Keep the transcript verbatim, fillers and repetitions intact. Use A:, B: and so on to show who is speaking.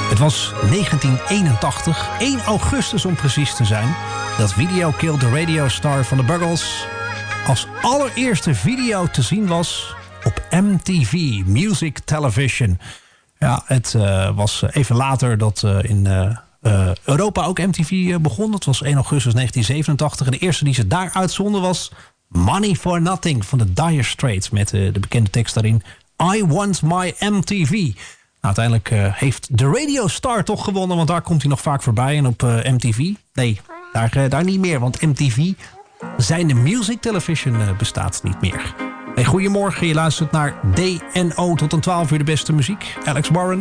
A: Het was negentien eenentachtig, één augustus om precies te zijn, dat Video Killed the Radio Star van de Buggles als allereerste video te zien was op M T V, Music Television. Ja, het uh, was even later dat uh, in uh, uh, Europa ook M T V uh, begon. Dat was één augustus negentien zevenentachtig. En de eerste die ze daar uitzonden was Money for Nothing van de Dire Straits. Met uh, de bekende tekst daarin, I want my M T V. Nou, uiteindelijk uh, heeft de Radio Star toch gewonnen, want daar komt hij nog vaak voorbij. En op uh, M T V, nee, daar, uh, daar niet meer. Want M T V, zijn de Music Television, uh, bestaat niet meer. Hey, goedemorgen, je luistert naar D N O tot een twaalf uur de beste muziek. Alex Warren.